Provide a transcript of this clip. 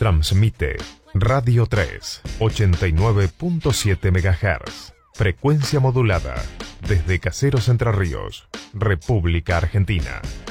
Transmite Radio 3, 89.7 MHz. Frecuencia modulada. Desde Caseros, Entre Ríos, República Argentina.